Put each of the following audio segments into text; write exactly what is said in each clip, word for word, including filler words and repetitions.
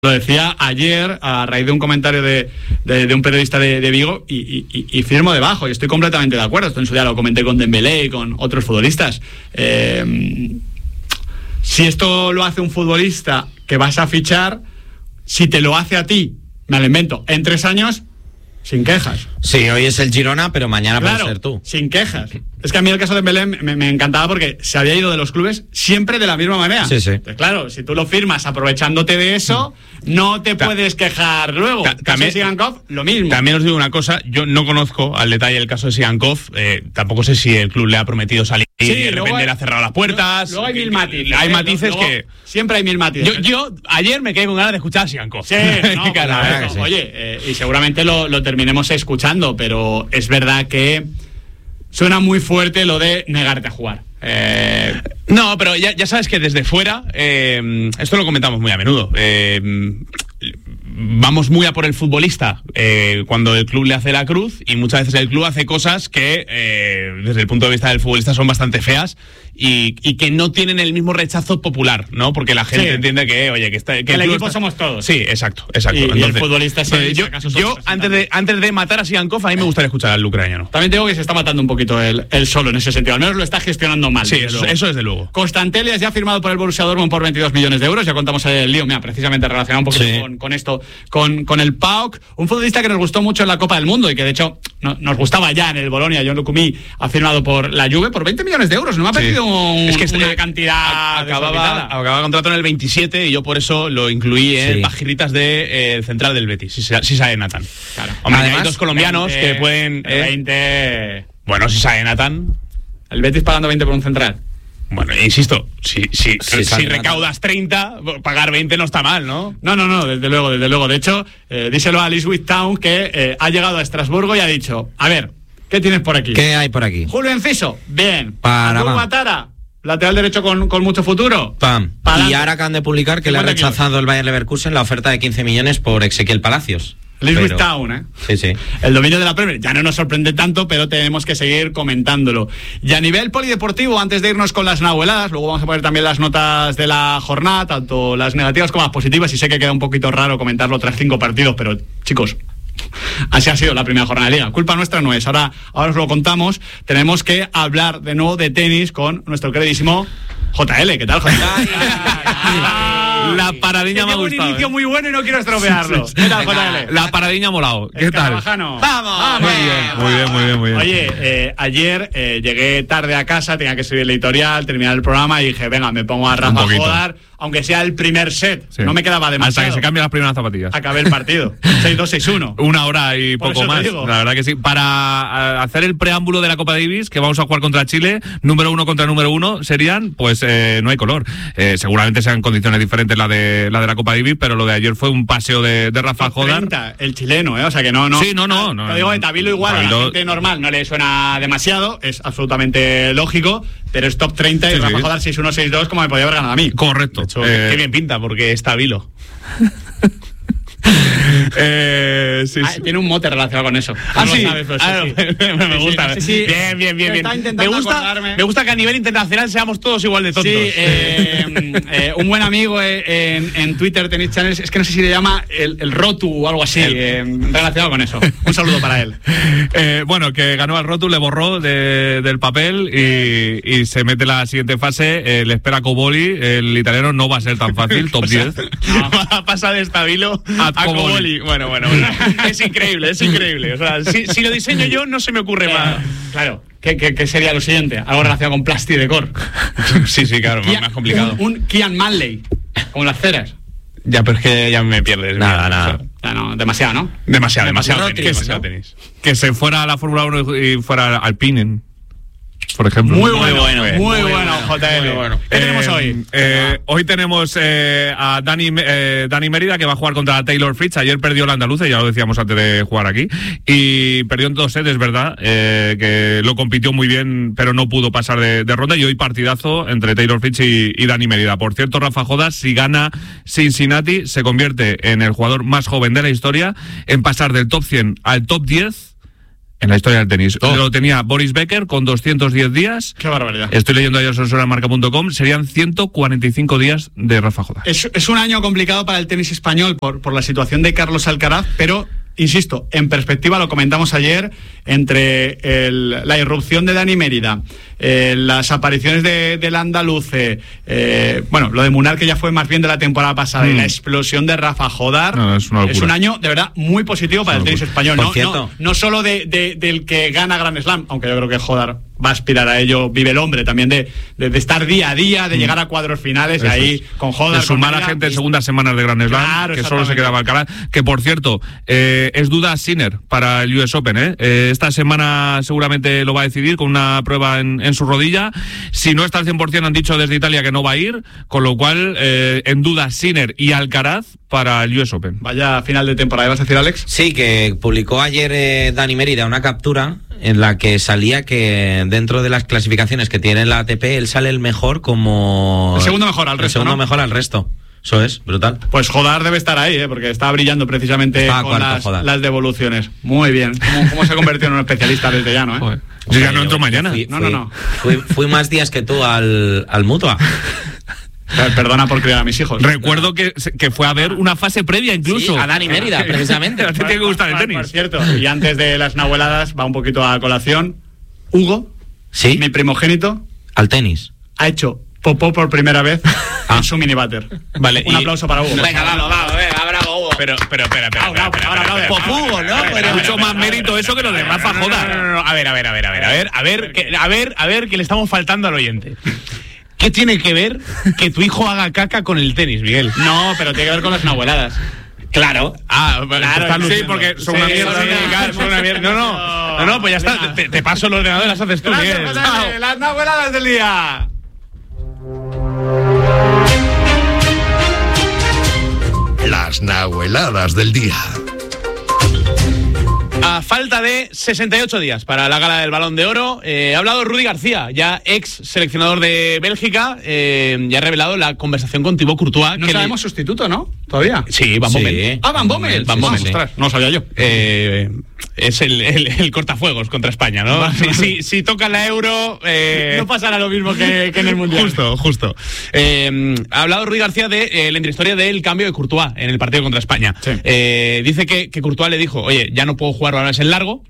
Lo decía ayer a raíz de un comentario de, de, de un periodista de, de Vigo y, y, y firmo debajo, y estoy completamente de acuerdo. Esto en su día lo comenté con Dembélé y con otros futbolistas. Eh, si esto lo hace un futbolista que vas a fichar, si te lo hace a ti, me lo invento, en tres años, sin quejas. Sí, hoy es el Girona, pero mañana claro, puede ser tú. Sin quejas. Es que a mí el caso de Dembélé me, me encantaba porque se había ido de los clubes siempre de la misma manera. Sí, sí. Pues claro, si tú lo firmas aprovechándote de eso, no te Ta- puedes quejar luego. Ta- también Sigankov, lo mismo. También os digo una cosa, yo no conozco al detalle el caso de Sigankov, eh, tampoco sé si el club le ha prometido salir sí, y de repente hay, le ha cerrado las puertas. Luego hay mil matices. Hay eh, matices luego, que... Siempre hay mil matices. Yo, yo ayer me quedé con ganas de escuchar a Sigankov. Sí, no, claro, sí. Oye, eh, y seguramente lo, lo terminemos escuchando, pero es verdad que suena muy fuerte lo de negarte a jugar. Eh... No, pero ya, ya sabes que desde fuera, eh, esto lo comentamos muy a menudo, eh, vamos muy a por el futbolista eh, cuando el club le hace la cruz, y muchas veces el club hace cosas que eh, desde el punto de vista del futbolista son bastante feas y, y que no tienen el mismo rechazo popular, ¿no? Porque la gente sí. entiende que, oye, que, está, que, que el, el equipo está... somos todos. Sí, exacto, exacto. Y, Entonces, y el futbolista sí. Yo, yo antes de antes de matar a Sigankov, a mí me gustaría escuchar al ucraniano. También digo que se está matando un poquito él, él solo en ese sentido. Al menos lo está gestionando mal. Sí, eso, eso desde luego. Constantelias ya ha firmado por el Borussia Dortmund por veintidós millones de euros. Ya contamos el lío, mira, precisamente relacionado un poquito sí. con, con esto, con, con el P A O K. Un futbolista que nos gustó mucho en la Copa del Mundo y que de hecho no, nos gustaba ya en el Bolonia. John Lukumi ha firmado por la Juve por veinte millones de euros. No me ha parecido sí. un, es que este una cantidad acababa, acababa contrato en el veintisiete y yo por eso lo incluí en sí. pagiritas de eh, central del Betis, si, si sabe Nathan. Claro. Hombre, además, hay dos colombianos veinte, que pueden... Eh, veinte... Bueno, si sabe Nathan... El Betis pagando veinte por un central. Bueno, insisto, si, si, sí, si recaudas treinta, pagar veinte no está mal, ¿no? No, no, no, desde luego, desde luego. De hecho, eh, díselo a Ipswich Town, que eh, ha llegado a Estrasburgo y ha dicho, a ver, ¿qué tienes por aquí? ¿Qué hay por aquí? Julio Enciso, bien. Para Abdul Matara, lateral derecho con, con mucho futuro. Pam. Y ahora acaban de publicar que le ha rechazado el Bayer Leverkusen la oferta de quince millones por Ezequiel Palacios. Ipswich Town, ¿eh? Sí, sí. El dominio de la Premier ya no nos sorprende tanto, pero tenemos que seguir comentándolo. Y a nivel polideportivo, antes de irnos con las nahueladas, luego vamos a poner también las notas de la jornada, tanto las negativas como las positivas, y sé que queda un poquito raro comentarlo tras cinco partidos, pero chicos, así ha sido la primera jornada de Liga. Culpa nuestra no es. Ahora, ahora os lo contamos. Tenemos que hablar de nuevo de tenis con nuestro queridísimo J L. ¿Qué tal, J L? La paradiña me ha gustado. Un inicio ¿eh? muy bueno y no quiero estropearlo. ¿Qué tal, J L? La paradiña ha molado. ¿Qué el tal? Carvajano. ¡Vamos! Ah, muy bien, muy bien, muy bien, muy bien. Oye, eh, ayer eh, llegué tarde a casa, tenía que subir el editorial, terminar el programa y dije, venga, me pongo a Rafa Jodar, aunque sea el primer set. Sí. No me quedaba demasiado. Hasta que se cambian las primeras zapatillas. Acabé el partido. seis dos, seis uno. Una hora y Por poco más. La verdad que sí. Para hacer el preámbulo de la Copa Davis, que vamos a jugar contra Chile, número uno contra número uno serían, pues eh, no hay color. Eh, seguramente sean condiciones diferentes la de la de la Copa Davis, pero lo de ayer fue un paseo de, de Rafa Jodar. El chileno, ¿eh? O sea que no, no. Sí, no, no. no te digo, de Tabilo igual, Tabilo... a la gente normal no le suena demasiado, es absolutamente lógico, pero es top treinta y sí, Rafa sí. Jodar seis uno, seis dos, como me podía haber ganado a mí. Correcto. Hecho, eh... qué bien pinta, porque es Tabilo. eh, sí, ah, sí. Tiene un mote relacionado con eso. Ah, no sí. Sabes, pues, ah, sí, sí. me, me gusta. Sí, sí. Bien, bien, bien, bien. Me gusta, acordarme. me gusta que a nivel internacional seamos todos igual de tontos. Sí, eh, eh, un buen amigo en, en Twitter, Tennis Channels, es que no sé si le llama el, el Rotu o algo así, eh, relacionado con eso. Un saludo para él. Eh, bueno, que ganó al Rotu, le borró de, del papel y, y se mete en la siguiente fase. Eh, le espera Coboli, el italiano no va a ser tan fácil, top diez. No. Pasa de Stabilo a, a Coboli. Coboli. Bueno, bueno, bueno. Es increíble, es increíble. O sea, si, si lo diseño yo, no se me ocurre eh, más. Claro. ¿Qué, qué, ¿Qué sería lo siguiente? Algo relacionado con Plasti Decor. Sí, sí, claro, Kian, más complicado. Un, un Kian Manley, como las ceras. Ya, pero es que ya me pierdes. Nada, nada. O sea, ya no, demasiado, ¿no? Demasiado, demasiado, tenis, tenis, demasiado tenis. Que se fuera a la Fórmula uno y fuera Alpine, por ejemplo. Muy bueno, muy bueno, muy, muy bueno, J L. Muy bueno. ¿Qué eh, tenemos hoy? Eh, hoy tenemos eh, a Dani, eh, Dani Mérida, que va a jugar contra Taylor Fritz. Ayer perdió la andaluza, ya lo decíamos antes de jugar aquí, y perdió en dos sets, es verdad, eh, que lo compitió muy bien, pero no pudo pasar de, de ronda, y hoy partidazo entre Taylor Fritz y, y Dani Mérida. Por cierto, Rafa Jodar, si gana Cincinnati, se convierte en el jugador más joven de la historia en pasar del top cien al top diez en la historia del tenis. Oh. Lo tenía Boris Becker con doscientos diez días. Qué barbaridad. Estoy leyendo ayer sobre marca punto com. Serían ciento cuarenta y cinco días de Rafa Jodar. Es, es un año complicado para el tenis español por, por la situación de Carlos Alcaraz, pero insisto, en perspectiva, lo comentamos ayer, entre el, la irrupción de Dani Mérida, eh, las apariciones de, del andaluce, eh, bueno, lo de Munar, que ya fue más bien de la temporada pasada, mm. y la explosión de Rafa Jodar, no, es, una es un año de verdad muy positivo para el tenis español. Por No, cierto. no, no solo de, de, del que gana Grand Slam, aunque yo creo que Jodar va a aspirar a ello, vive el hombre también de, de, de estar día a día, de mm. llegar a cuadros finales, Eso y ahí es. con Jodar, de sumar con a gente en y... segundas semanas de Grand Slam, claro, que solo se quedaba Alcaraz, que por cierto, eh, es duda Sinner para el U S Open, ¿eh? Eh, esta semana seguramente lo va a decidir con una prueba en, en su rodilla. Si no está al cien por ciento, han dicho desde Italia que no va a ir, con lo cual eh, en duda Sinner y Alcaraz para el U S Open. Vaya final de temporada, ¿vas a decir, Alex? Sí, que publicó ayer eh, Dani Mérida una captura en la que salía que dentro de las clasificaciones que tiene la A T P, él sale el mejor como... El segundo mejor al resto, El segundo ¿no? mejor al resto. Eso es, brutal. Pues Jodar debe estar ahí, ¿eh? Porque está brillando precisamente Está con cuarto, las, las devoluciones. Muy bien. ¿Cómo, cómo se ha convertido en un especialista desde ya, no? ¿eh? Joder. Yo ya no entro mañana. Fui, no, fui, no, no. Fui, fui más días que tú al, al Mutua. Perdona por criar a mis hijos. Recuerdo que, que fue a ver una fase previa incluso. Sí, a Dani Mérida, precisamente. A ti te tiene que gustar el tenis. Por cierto, y antes de las nahueladas, va un poquito a colación. Hugo, ¿Sí? mi primogénito, Al tenis. ha hecho popó por primera vez Ah. en su miniváter. Vale, Un y- aplauso para Hugo. Venga, vamos, vamos, venga, bravo, Hugo. Pero, pero, espera, espera, Bravo, bravo, espera, ahora, espera, bravo. espera. Popugo, ¿no? Pero- Mucho más mérito eso que lo de Rafa No, no, Jodar. no, no, no, a ver, a ver, a ver, a ver, a ver, a ver, que, a ver, a ver, que le estamos faltando al oyente. ¿Qué tiene que ver que tu hijo haga caca con el tenis, Miguel? No, pero tiene que ver con las nahueladas. Claro. Ah, vale, Claro, te estás sí, luciendo. porque son una Sí, mierda, sí, ¿no? claro, son una mierda. No, no, no, no, pues ya está. Te, te paso el ordenador y las haces tú, Gracias, Miguel. José, Chao. las nahueladas del día. Las nahueladas del día. A falta de sesenta y ocho días para la gala del Balón de Oro, eh, ha hablado Rudi García, ya ex seleccionador de Bélgica, eh, y ha revelado la conversación con Thibaut Courtois. No que sabemos le- sustituto, ¿no? Todavía. Sí, Van Sí. Bommel. Ah, Van Bommel. Van Sí, Bommel. sí, ostras, no lo sabía yo. Eh, es el, el, el cortafuegos contra España, ¿no? Vale, Si, vale. si, si toca la Euro... eh, No pasará lo mismo que, que en el Mundial. Justo, justo. Eh, ha hablado Rudi García de eh, la intrahistoria del cambio de Courtois en el partido contra España. Sí. Eh, dice que, que Courtois le dijo, oye, ya no puedo jugar balones en largo.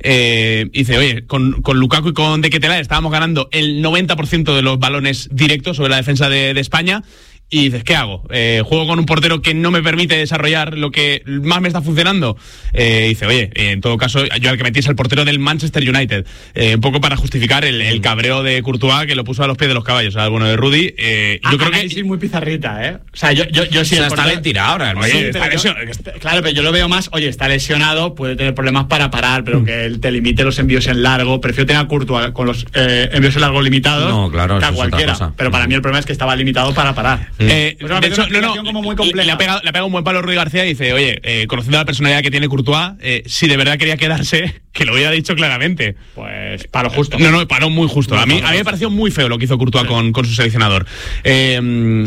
Eh, dice, oye, con, con Lukaku y con De Ketelaere estábamos ganando el noventa por ciento de los balones directos sobre la defensa de, de España. Y dices, ¿qué hago? Eh, ¿Juego con un portero que no me permite desarrollar lo que más me está funcionando? Eh, dice, oye, eh, en todo caso, yo al que metí es el portero del Manchester United. Eh, un poco para justificar el, el cabreo de Courtois, que lo puso a los pies de los caballos, al bueno de Rudy. Eh, yo creo que... Es muy pizarrita, ¿eh? O sea, yo, yo, yo sí... O sea, el está portero- mentira ahora, hermano. Sí, Oye, está pero yo- lesionado. Claro, pero yo lo veo más, oye, está lesionado, puede tener problemas para parar, pero que él te limite los envíos en largo. Prefiero tener a Courtois con los eh, envíos en largo limitados No, claro, que a eso es otra cualquiera. cosa. Pero para mí el problema es que estaba limitado para parar. Eh, Pues me de parece hecho, una no, no, explicación como muy le- compleja. le ha pegado, le ha pegado un buen palo a Rudi García y dice, oye, eh, conociendo la personalidad que tiene Courtois, eh, si de verdad quería quedarse, que lo hubiera dicho claramente. Pues para lo justo. No, no, paró muy justo. No, A mí, no, a mí me no. pareció muy feo lo que hizo Courtois Sí. con, con su seleccionador. Eh,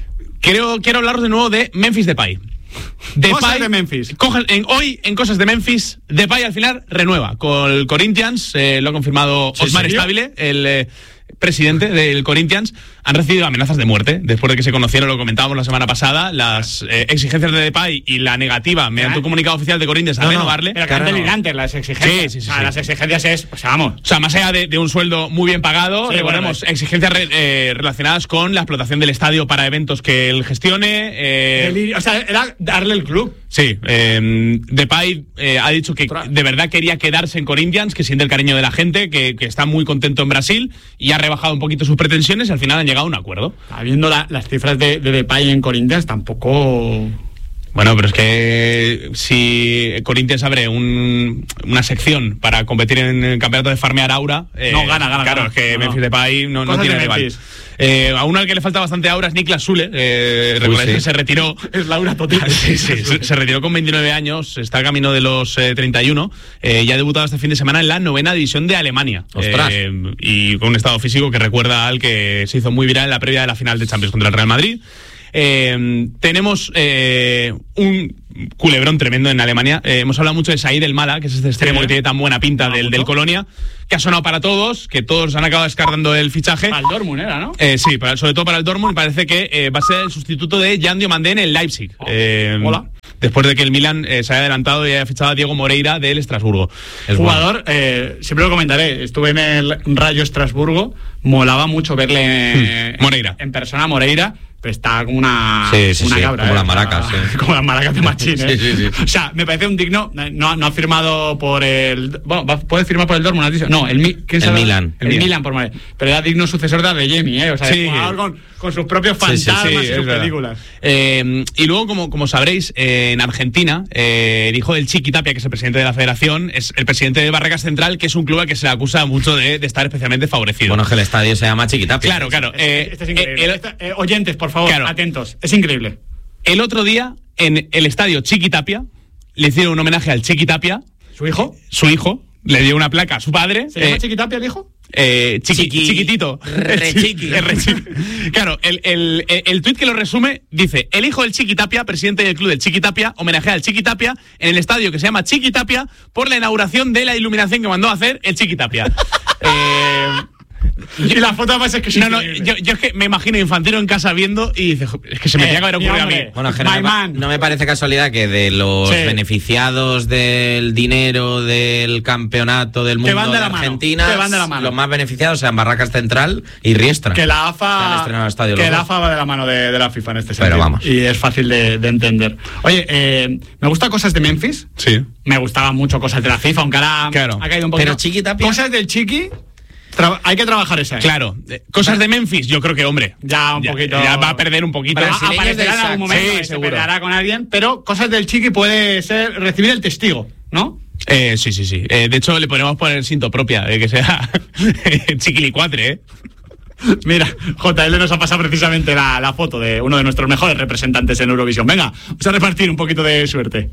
creo, quiero hablaros de nuevo de Memphis Depay. Cosas de Memphis. Coge- en- hoy, en Cosas de Memphis, Depay al final renueva con el Corinthians, eh, lo ha confirmado ¿Sí, Osmar serio? Stabile, el eh, presidente del Corinthians. Han recibido amenazas de muerte después de que se conocieron, lo comentábamos la semana pasada, las eh, exigencias de Depay y la negativa mediante un comunicado oficial de Corinthians a No, no, renovarle. Pero que Claro, han no. delirantes las exigencias. Sí, sí, sí, O sea, sí. las exigencias es, pues vamos. O sea, más allá de, de un sueldo muy bien pagado, Sí, recordemos, bueno, exigencias re- eh, relacionadas con la explotación del estadio para eventos que él gestione. eh, Delirio. O sea, era darle el club. Sí, eh, Depay eh, ha dicho que de verdad quería quedarse en Corinthians, que siente el cariño de la gente, que, que está muy contento en Brasil y ha rebajado un poquito sus pretensiones y al final han llegado a un acuerdo. Viendo la- las cifras de, de Depay en Corinthians, tampoco... Bueno, pero es que si Corinthians abre un- una sección para competir en el campeonato de farmear aura, eh, No, gana, gana, Claro, gana. es que No, Memphis no. Depay no, no Cosas tiene de rival. Memphis. Eh, a uno al que le falta bastante aura es Niklas Sule. Eh, recordáis sí. que se retiró. Es Laura Total. Sí, sí, se, se retiró con veintinueve años, está a camino de los eh, treinta y uno, eh, y ha debutado este fin de semana en la novena división de Alemania. ¡Ostras! Eh, y con un estado físico que recuerda al que se hizo muy viral en la previa de la final de Champions contra el Real Madrid. Eh, tenemos eh, un culebrón tremendo en Alemania. Eh, hemos hablado mucho de Said El Mala, que es este extremo Sí. que tiene tan buena pinta Ah, del, mucho. del Colonia, que ha sonado para todos, que todos han acabado descartando el fichaje. Al Dortmund era, ¿no? Eh, sí, para, sobre todo para el Dortmund, parece que eh, va a ser el sustituto de Jan Diomandé en el Leipzig. Oh, Eh, hola. Después de que el Milan eh, se haya adelantado y haya fichado a Diego Moreira del Estrasburgo. Es Jugador, eh, siempre lo comentaré, estuve en el Rayo Estrasburgo, molaba mucho verle Hmm. Moreira. en persona, Moreira, pero está como una, Sí, sí, una sí, cabra. como eh, las o sea, maracas, sí. Como las maracas de Machín, Sí, eh. sí, sí. O sea, me parece un digno, no, no ha firmado por el... Bueno, va- puede firmar por el Dortmund, ¿has dicho? No, el, Mi- ¿quién El será? Milan. El, El Milan, Milan. por Moreira. Pero era digno sucesor de Adeyemi, ¿eh? O sea, Sí. de jugador con, con sus propios Sí, sí, sí, fantasmas Sí, y es sus verdad. películas. Eh, y luego, como, como sabréis, eh, en Argentina, eh, el hijo del Chiqui Tapia, que es el presidente de la federación, es el presidente de Barracas Central, que es un club al que se le acusa mucho de, de estar especialmente favorecido. Bueno, que el estadio se llama Chiquitapia. claro, claro. eh, Este es increíble. eh, el- Esta- eh, oyentes, por favor, Claro. atentos. Es increíble. El otro día, en el estadio Chiqui Tapia, le hicieron un homenaje al Chiqui Tapia, ¿Su hijo? su hijo, le dio una placa a su padre. ¿Se llama eh, Chiquitapia el hijo? eh, chiqui- Chiqui- chiquitito. re chiqui. Es re chiqui. Claro, el, el, el, el tuit que lo resume dice: el hijo del Chiqui Tapia, presidente del club del Chiqui Tapia, homenajea al Chiqui Tapia en el estadio que se llama Chiqui Tapia por la inauguración de la iluminación que mandó a hacer el Chiqui Tapia. eh, Y la foto además es que es no, no, increíble. yo, yo es que me imagino Infantino en casa viendo y dice: "Jo, es que se me Eh, tenía que haber mi ocurrido a hombre. mí". Bueno, que My no, me, pa- man. no me parece casualidad que de los Sí. beneficiados del dinero del campeonato del mundo van de de la mano, Argentina, que van de la mano. los más beneficiados sean Barracas Central y Riestra. Que la Se han AFA, estrenado el estadio que los la dos. AFA va de la mano de, de la FIFA en este Pero sentido. vamos. Y es fácil de, de entender. Oye, eh, me gusta cosas de Memphis. Sí. Me gustaban mucho cosas de la FIFA, aunque ahora Claro. ha caído un poquito. Pero Chiqui Tapia- Cosas del Chiqui, tra- hay que trabajar esa. ¿eh? Claro, eh, cosas de Memphis, yo creo que, hombre, Ya un poquito. ya va a perder un poquito. Pero Brasileños aparecerá del en algún sac. momento, Sí, se seguro. peleará con alguien, pero cosas del Chiqui puede ser recibir el testigo, ¿no? Eh, sí, sí, sí. Eh, de hecho, le podemos poner cinto propia, de que sea chiquilicuatre, ¿eh? Mira, J L nos ha pasado precisamente la, la foto de uno de nuestros mejores representantes en Eurovisión. Venga, vamos a repartir un poquito de suerte.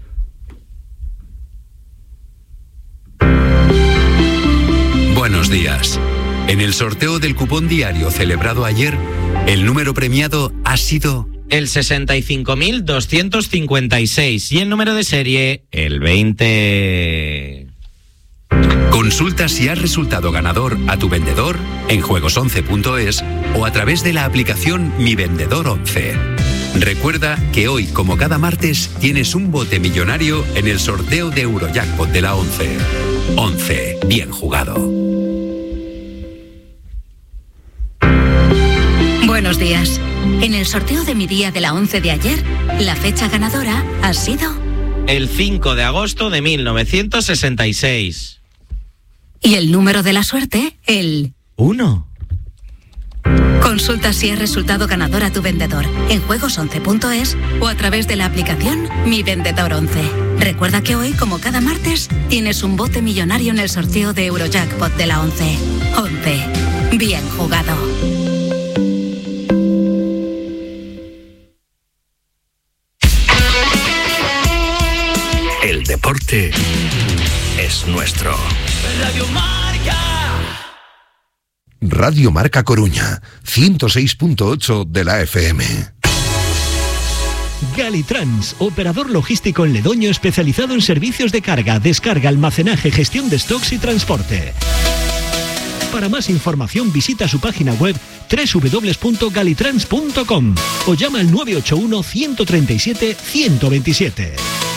Buenos días. En el sorteo del cupón diario celebrado ayer, el número premiado ha sido El sesenta y cinco mil doscientos cincuenta y seis y el número de serie el veinte. Consulta si has resultado ganador a tu vendedor en juegos once punto es o a través de la aplicación Mi Vendedor once. Recuerda que hoy, como cada martes, tienes un bote millonario en el sorteo de Eurojackpot de la once. once. Bien jugado. Buenos días. En el sorteo de mi día de la once de ayer, la fecha ganadora ha sido... El cinco de agosto de mil novecientos sesenta y seis. Y el número de la suerte, el... Uno. Consulta si has resultado ganador a tu vendedor en juegos once punto es o a través de la aplicación Mi Vendedor once. Recuerda que hoy, como cada martes, tienes un bote millonario en el sorteo de Eurojackpot de la once. once. Bien jugado. El deporte es nuestro. Radio Marca Coruña, ciento seis punto ocho de la F M. Galitrans, operador logístico en Ledoño especializado en servicios de carga, descarga, almacenaje, gestión de stocks y transporte. Para más información visita su página web doble u doble u doble u punto galitrans punto com o llama al nueve ocho uno, uno tres siete, uno dos siete.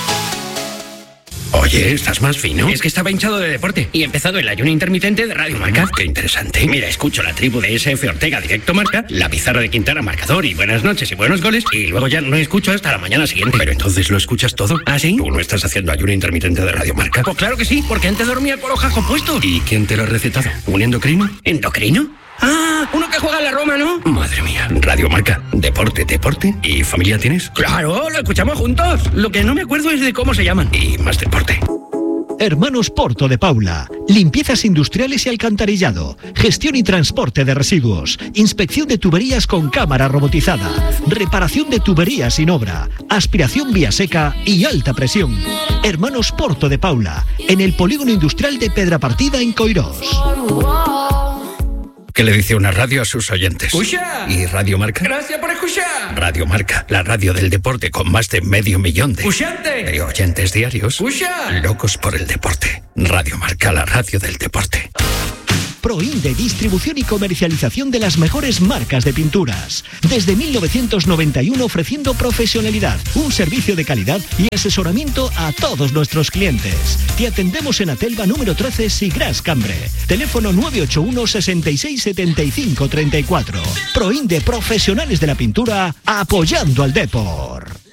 Oye, ¿estás más fino? Es que estaba hinchado de deporte y he empezado el ayuno intermitente de Radio Marca. Qué interesante. Mira, escucho la tribu de S F Ortega Directo Marca, la pizarra de Quintana Marcador y buenas noches y buenos goles, y luego ya no escucho hasta la mañana siguiente. Pero entonces lo escuchas todo. ¿Ah, sí? ¿Tú no estás haciendo ayuno intermitente de Radio Marca? Pues claro que sí, porque antes dormía con los jajos puestos. ¿Y quién te lo ha recetado? ¿Un endocrino? ¿Endocrino? Ah, uno que juega en la Roma, ¿no? Madre mía, Radio Marca, deporte, deporte. ¿Y familia tienes? Claro, lo escuchamos juntos. Lo que no me acuerdo es de cómo se llaman. Y más deporte. Hermanos Porto de Paula, limpiezas industriales y alcantarillado, gestión y transporte de residuos, inspección de tuberías con cámara robotizada, reparación de tuberías sin obra, aspiración vía seca y alta presión. Hermanos Porto de Paula, en el polígono industrial de Pedrapartida en Coirós. ¿Qué le dice una radio a sus oyentes? ¡Escucha! ¿Y Radio Marca? ¡Gracias por escuchar! Radio Marca, la radio del deporte con más de medio millón de... ¡Escuchante! de oyentes diarios. ¡Escucha! Locos por el deporte. Radio Marca, la radio del deporte. Proinde, distribución y comercialización de las mejores marcas de pinturas. Desde mil novecientos noventa y uno ofreciendo profesionalidad, un servicio de calidad y asesoramiento a todos nuestros clientes. Te atendemos en Atelva número trece, Sigras Cambre. Teléfono nueve ocho uno, sesenta y seis, setenta y cinco, treinta y cuatro. Proinde, profesionales de la pintura, apoyando al deporte.